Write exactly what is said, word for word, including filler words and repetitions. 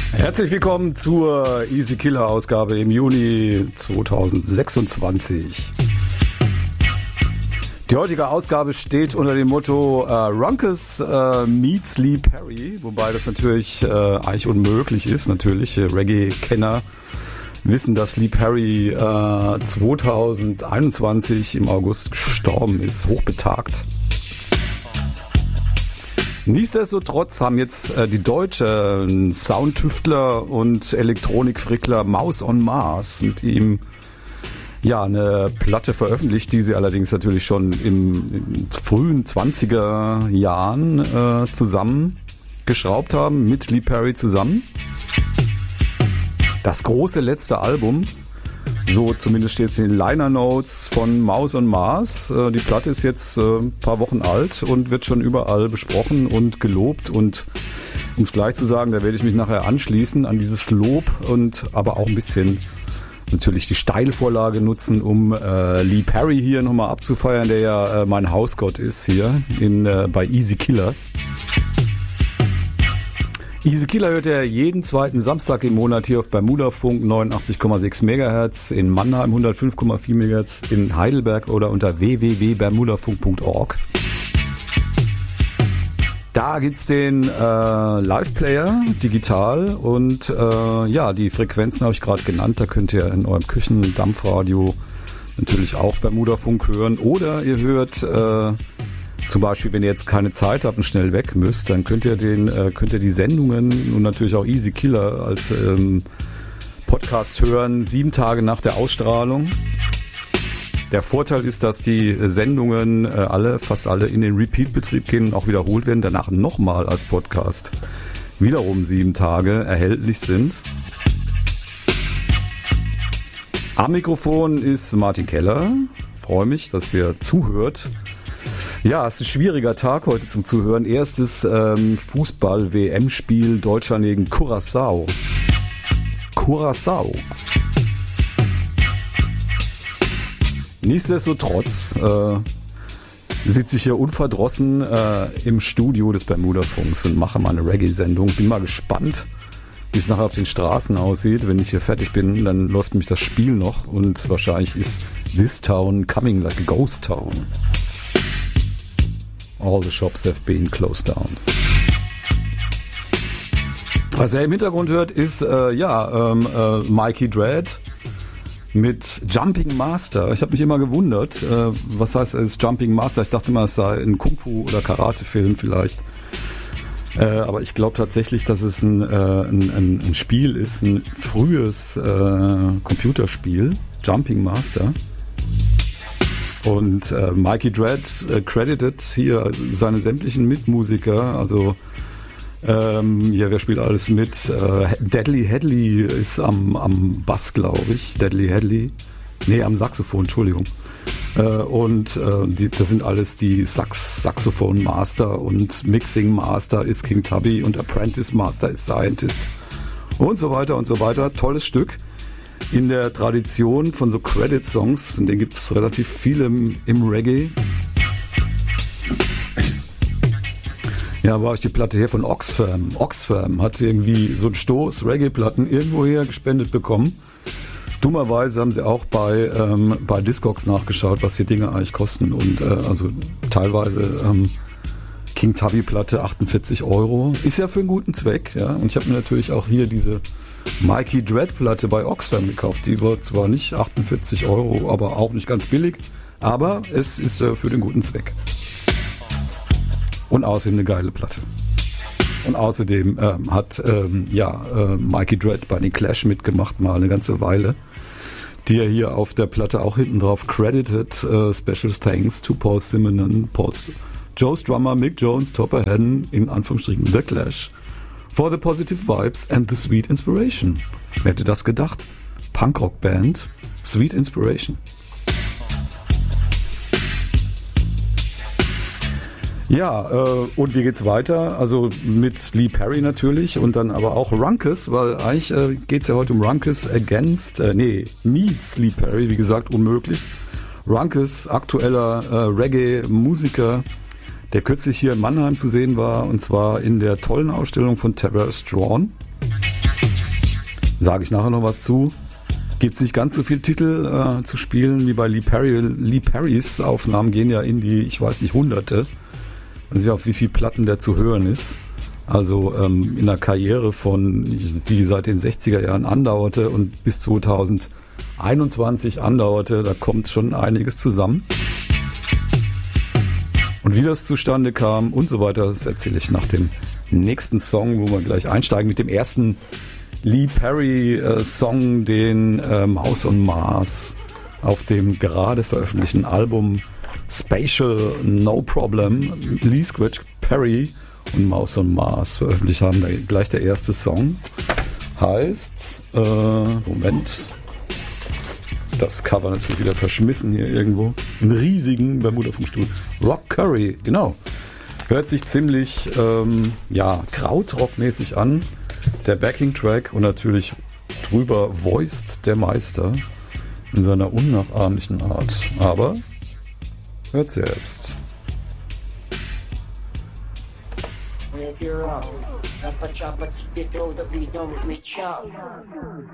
Herzlich willkommen zur Easy Killer Ausgabe im Juni zweitausendsechsundzwanzig. Die heutige Ausgabe steht unter dem Motto äh, Runckus äh, meets Lee Perry, wobei das natürlich äh, eigentlich unmöglich ist. Natürlich, äh, Reggae-Kenner wissen, dass Lee Perry äh, zweitausendeinundzwanzig im August gestorben ist, hochbetagt. Nichtsdestotrotz haben jetzt äh, die deutschen Soundtüftler und Elektronikfrickler Mouse on Mars mit ihm ja eine Platte veröffentlicht, die sie allerdings natürlich schon im, in frühen zwanziger Jahren äh, zusammengeschraubt haben, mit Lee Perry zusammen. Das große letzte Album, so zumindest steht es in den Liner Notes von Mouse on Mars. Äh, die Platte ist jetzt äh, ein paar Wochen alt und wird schon überall besprochen und gelobt. Und um es gleich zu sagen, da werde ich mich nachher anschließen an dieses Lob und aber auch ein bisschen natürlich die Steilvorlage nutzen, um äh, Lee Perry hier nochmal abzufeiern, der ja äh, mein Hausgott ist hier in, äh, bei Easy Killer. Easy Killer hört er jeden zweiten Samstag im Monat hier auf Bermudafunk neunundachtzig Komma sechs Megahertz, in Mannheim hundertfünf Komma vier Megahertz, in Heidelberg oder unter w w w punkt bermudafunk punkt org. Da gibt's den äh, Live-Player digital und äh, ja, die Frequenzen habe ich gerade genannt. Da könnt ihr in eurem Küchendampfradio natürlich auch Bermudafunk hören oder ihr hört äh, zum Beispiel, wenn ihr jetzt keine Zeit habt und schnell weg müsst, dann könnt ihr den, äh, könnt ihr die Sendungen und natürlich auch Easy Killer als ähm, Podcast hören, sieben Tage nach der Ausstrahlung. Der Vorteil ist, dass die Sendungen äh, alle, fast alle in den Repeat-Betrieb gehen und auch wiederholt werden, danach nochmal als Podcast wiederum sieben Tage erhältlich sind. Am Mikrofon ist Martin Keller. Freue mich, dass ihr zuhört. Ja, es ist ein schwieriger Tag heute zum Zuhören. Erstes ähm, Fußball-W M-Spiel Deutschland gegen Curaçao. Curaçao. Nichtsdestotrotz äh, sitze ich hier unverdrossen äh, im Studio des Bermudafunks und mache mal eine Reggae-Sendung. Bin mal gespannt, wie es nachher auf den Straßen aussieht. Wenn ich hier fertig bin, dann läuft nämlich das Spiel noch und wahrscheinlich ist This Town coming like a ghost town. All the shops have been closed down. Was er im Hintergrund hört, ist äh, ja ähm, äh, Mikey Dread mit Jumping Master. Ich habe mich immer gewundert, äh, was heißt es Jumping Master? Ich dachte immer, es sei ein Kung-Fu- oder Karate-Film vielleicht. Äh, aber ich glaube tatsächlich, dass es ein, äh, ein, ein, ein Spiel ist, ein frühes äh, Computerspiel, Jumping Master. Und äh, Mikey Dread äh, credited hier seine sämtlichen Mitmusiker, also ähm, ja, wer spielt alles mit? Äh, Deadly Headley ist am, am Bass, glaube ich. Deadly Headley. Nee, am Saxophon, Entschuldigung. Äh, und äh, die, das sind alles die Sax Saxophon Master und Mixing Master ist King Tubby und Apprentice Master ist Scientist und so weiter und so weiter. Tolles Stück. In der Tradition von so Credit-Songs, und den gibt es relativ viele im, im Reggae. Ja, war ich die Platte hier von Oxfam. Oxfam hat irgendwie so einen Stoß Reggae-Platten irgendwoher gespendet bekommen. Dummerweise haben sie auch bei, ähm, bei Discogs nachgeschaut, was die Dinge eigentlich kosten. Und äh, also teilweise ähm, King Tubby-Platte achtundvierzig Euro. Ist ja für einen guten Zweck. Ja? Und ich habe mir natürlich auch hier diese Mikey Dread Platte bei Oxfam gekauft. Die war zwar nicht achtundvierzig Euro, aber auch nicht ganz billig. Aber es ist äh, für den guten Zweck. Und außerdem eine geile Platte. Und außerdem ähm, hat ähm, ja, äh, Mikey Dread bei den Clash mitgemacht, mal eine ganze Weile. Die er hier auf der Platte auch hinten drauf credited. Uh, special thanks to Paul Simonon, Paul St- Joe's Drummer, Mick Jones, Topper Hedden, in Anführungsstrichen The Clash. For the positive vibes and the sweet inspiration. Wer hätte das gedacht? Punkrock-Band, Sweet Inspiration. Ja, äh, und wie geht's weiter? Also mit Lee Perry natürlich und dann aber auch Runckus, weil eigentlich äh, geht's ja heute um Runckus against, äh, nee, meets Lee Perry, wie gesagt, unmöglich. Runckus, aktueller äh, Reggae-Musiker, der kürzlich hier in Mannheim zu sehen war, und zwar in der tollen Ausstellung von Terror Strawn. Sage ich nachher noch was zu. Gibt es nicht ganz so viele Titel äh, zu spielen wie bei Lee Perry. Lee Perrys Aufnahmen gehen ja in die, ich weiß nicht, Hunderte. Also nicht auf wie viele Platten der zu hören ist. Also ähm, in einer Karriere von, die seit den sechziger Jahren andauerte und bis zweitausendeinundzwanzig andauerte, da kommt schon einiges zusammen. Und wie das zustande kam und so weiter, das erzähle ich nach dem nächsten Song, wo wir gleich einsteigen mit dem ersten Lee Perry äh, Song, den äh, Mouse on Mars auf dem gerade veröffentlichten Album Spatial No Problem, Lee Scratch Perry und Mouse on Mars veröffentlicht haben. Da gleich der erste Song heißt, äh, Moment, das Cover natürlich wieder verschmissen hier irgendwo, im riesigen Bermuda-Funkstuhl, Rock Curry, genau. Hört sich ziemlich, ähm, ja, Krautrock-mäßig an, der Backing-Track, und natürlich drüber voiced der Meister in seiner unnachahmlichen Art. Aber hört selbst. Dapat dapat si Petro, the please don't with me chop.